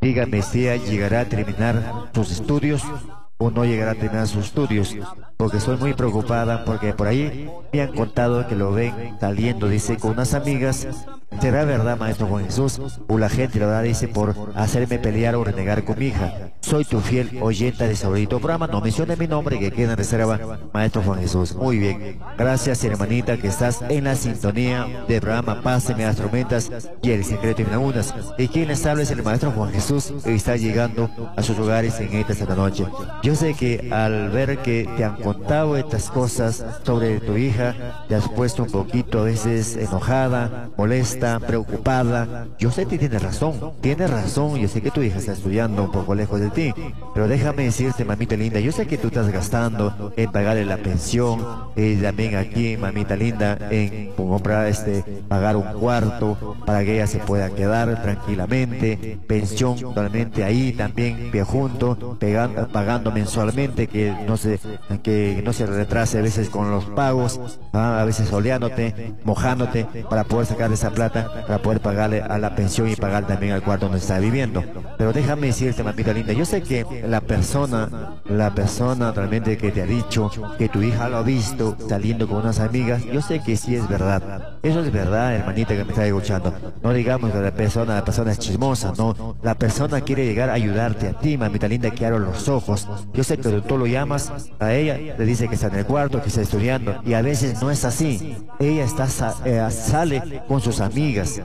Dígame si ella llegará a terminar sus estudios o no llegará a terminar sus estudios, porque estoy muy preocupada, porque por ahí me han contado que lo ven saliendo, dice, con unas amigas. ¿Será verdad, Maestro Juan Jesús? O la gente lo da, dice, por hacerme pelear o renegar con mi hija. Soy tu fiel oyente de Saborito Programa. No mencione mi nombre, que queda en reserva, Maestro Juan Jesús. Muy bien. Gracias, hermanita, que estás en la sintonía del programa Páseme las Tormentas y el Secreto de Lagunas. Y quien les habla es el Maestro Juan Jesús, que está llegando a sus hogares en esta Santa Noche. Yo sé que al ver que te han contado estas cosas sobre tu hija, te has puesto un poquito a veces enojada, molesta, preocupada. Yo sé que tienes razón, yo sé que tu hija está estudiando un poco lejos de ti, pero déjame decirte, mamita linda, yo sé que tú estás gastando en pagarle la pensión, y también aquí, mamita linda, en comprar pagar un cuarto para que ella se pueda quedar tranquilamente, pensión totalmente ahí también, pie junto, pagando mensualmente, que no se retrase a veces con los pagos, a veces soleándote, mojándote, para poder sacar esa plata, para poder pagarle a la pensión y pagar también al cuarto donde está viviendo. Pero déjame decirte, mamita linda, yo sé que la persona realmente que te ha dicho que tu hija lo ha visto saliendo con unas amigas, yo sé que sí es verdad. Eso es verdad, hermanita que me está escuchando. No digamos que la persona es chismosa, no. La persona quiere llegar a ayudarte a ti, mamita linda, que abra los ojos. Yo sé que tú lo llamas a ella, le dice que está en el cuarto, que está estudiando, y a veces no es así. Ella sale con sus amigas,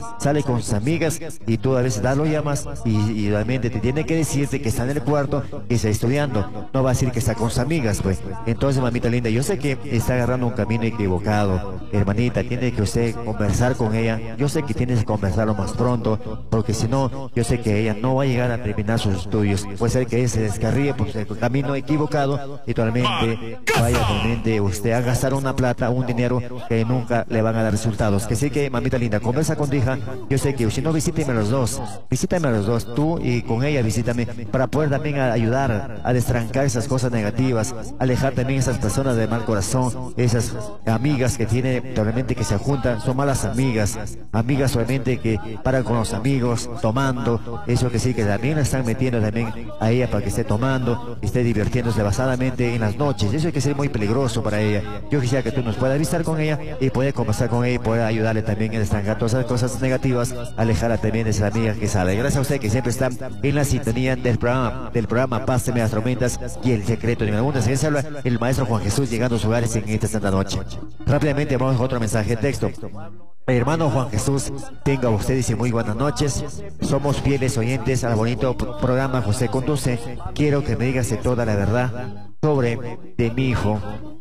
y tú a veces lo llamas y realmente te tiene que decirte que está en el cuarto, que está estudiando. No va a decir que está con sus amigas, pues. Entonces, mamita linda, yo sé que está agarrando un camino equivocado. Hermanita, tiene que usted conversar con ella. Yo sé que tienes que conversarlo más pronto, porque si no, yo sé que ella no va a llegar a terminar sus estudios. Puede ser que ella se descarríe por el camino equivocado y totalmente vaya realmente usted a gastar una plata, un dinero que nunca le van a dar resultados. Que sí que, mamita linda, conversa con tu hija. Yo sé que si no, visítame a los dos, tú y con ella visítame, para poder también ayudar a destrancar esas cosas negativas, alejar también esas personas de mal corazón, esas amigas que tiene realmente que se juntan, son malas amigas solamente que paran con los amigos, tomando, eso que sí, que también la están metiendo también a ella para que esté tomando, esté divirtiéndose basadamente en las noches. Eso hay que ser muy peligroso para ella. Yo quisiera que tú nos puedas avisar con ella y poder conversar con ella y poder ayudarle también a destrancar todas esas cosas negativas, alejarla también de esas amigas que sabe. Gracias a usted que siempre está en la sintonía del programa Páseme las Tormentas y el Secreto de Lagunas. Se habla el Maestro Juan Jesús llegando a sus hogares en esta Santa Noche. Rápidamente vamos a otro mensaje de texto. Hermano Juan Jesús, tenga usted, dice, muy buenas noches. Somos fieles oyentes al bonito programa que usted conduce. Quiero que me digas toda la verdad sobre mi hijo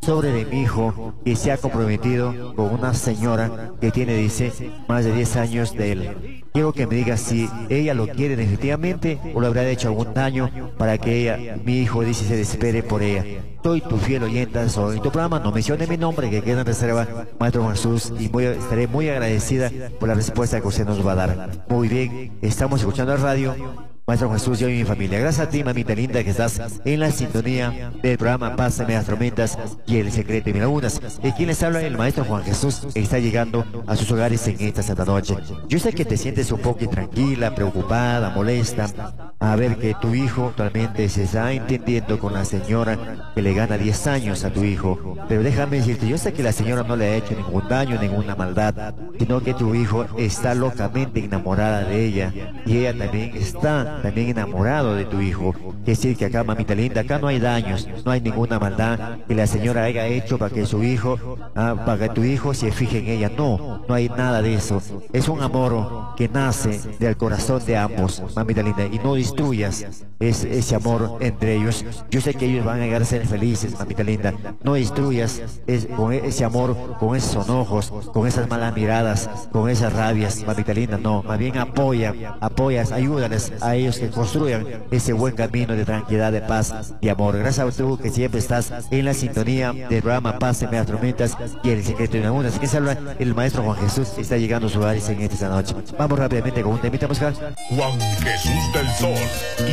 que se ha comprometido con una señora que tiene, dice, más de 10 años de él. Quiero que me digas si ella lo quiere definitivamente o le habrá hecho algún daño para que mi hijo, dice, se desespere por ella. Soy tu fiel oyente, soy tu programa. No mencione mi nombre, que queda en reserva, Maestro Juan Jesús, y estaré muy agradecida por la respuesta que usted nos va a dar. Muy bien, estamos escuchando la radio, Maestro Jesús, yo y mi familia. Gracias a ti, mamita linda, que estás en la sintonía del programa Pásame las Tormentas y el Secreto de mis Lagunas. Y quien les habla, el Maestro Juan Jesús, que está llegando a sus hogares en esta Santa Noche. Yo sé que te sientes un poco intranquila, preocupada, molesta, a ver que tu hijo actualmente se está entendiendo con la señora que le gana 10 años a tu hijo. Pero déjame decirte, yo sé que la señora no le ha hecho ningún daño, ninguna maldad, sino que tu hijo está locamente enamorada de ella, y ella también está enamorado de tu hijo. Es decir, que acá, mamita linda, acá no hay daños, no hay ninguna maldad que la señora haya hecho para que su hijo, para que tu hijo se fije en ella. No hay nada de eso. Es un amor que nace del corazón de ambos, mamita linda, y no destruyas ese amor entre ellos. Yo sé que ellos van a llegar a ser felices, mamita linda. No destruyas con ese amor, con esos enojos, con esas malas miradas, con esas rabias, mamita linda. No, más bien apoyas, ayúdales a ellos que construyan ese buen camino de tranquilidad, de paz y amor. Gracias a tú que siempre estás en la sintonía del programa Páseme las Tormentas y el Secreto de Lagunas. Que se habla el Maestro Juan Jesús, que está llegando a sus hogares en esta noche. Vamos rápidamente con un temita musical. Juan Jesús del Sol